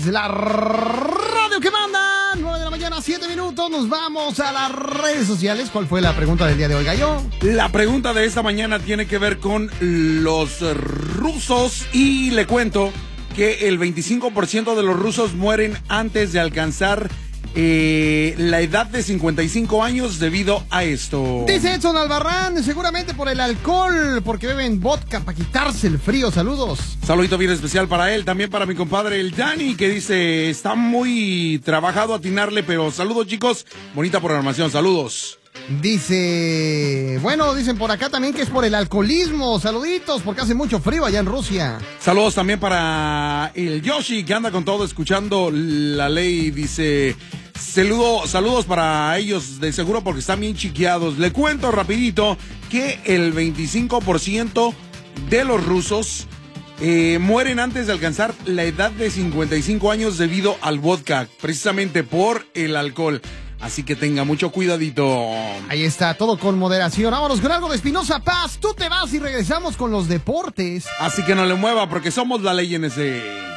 la radio que manda. 9 de la mañana, 7 minutos. Nos vamos a las redes sociales. ¿Cuál fue la pregunta del día de hoy, Gallo? La pregunta de esta mañana tiene que ver con los rusos y le cuento que el 25% de los rusos mueren antes de alcanzar la edad de 55 años debido a esto. Dice Edson Albarrán, seguramente por el alcohol, porque beben vodka para quitarse el frío. Saludos. Saludito bien especial para él, también para mi compadre el Dani, que dice, está muy trabajado atinarle, pero saludos chicos, bonita programación, saludos. Dice, bueno, dicen por acá también que es por el alcoholismo. Saluditos, porque hace mucho frío allá en Rusia. Saludos también para el Yoshi, que anda con todo escuchando la ley. Dice, saludos para ellos, de seguro porque están bien chiqueados. Le cuento rapidito que el 25% de los rusos mueren antes de alcanzar la edad de 55 años debido al vodka, precisamente por el alcohol. Así que tenga mucho cuidadito. Ahí está, todo con moderación. Vámonos con algo de Espinosa Paz. Tú te vas y regresamos con los deportes. Así que no le mueva porque somos la ley en ese.